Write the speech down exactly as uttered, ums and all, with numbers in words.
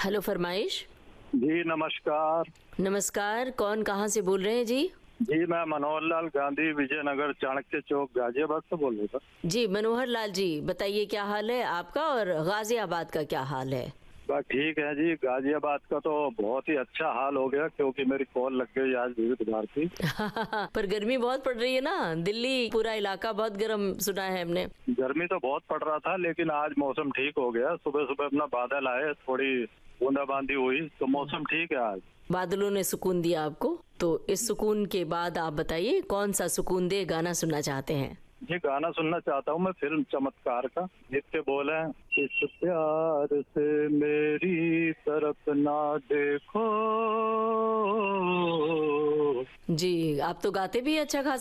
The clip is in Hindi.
हेलो फरमाइश। जी नमस्कार। नमस्कार, कौन कहाँ से बोल रहे हैं जी? जी मैं मनोहर लाल गांधी, विजयनगर, चाणक्य चौक, गाजियाबाद से बोल रहा था। जी मनोहर लाल जी, बताइए क्या हाल है आपका और गाजियाबाद का क्या हाल है? बस ठीक है जी। गाजियाबाद का तो बहुत ही अच्छा हाल हो गया क्योंकि मेरी कॉल लग गई आज विविध भारती। पर गर्मी बहुत पड़ रही है ना, दिल्ली पूरा इलाका बहुत गर्म सुना है हमने। गर्मी तो बहुत पड़ रहा था लेकिन आज मौसम ठीक हो गया। सुबह सुबह अपना बादल आए, थोड़ी बूंदाबांदी हुई तो मौसम ठीक है आज। बादलों ने सुकून दिया आपको, तो इस सुकून के बाद आप बताइए कौन सा सुकून दे गाना सुनना चाहते हैं? ये गाना सुनना चाहता हूँ मैं फिल्म चमत्कार का, जिसके बोल हैं, इस प्यार से मेरी तरफ ना देखो। जी, आप तो गाते भी अच्छा खासा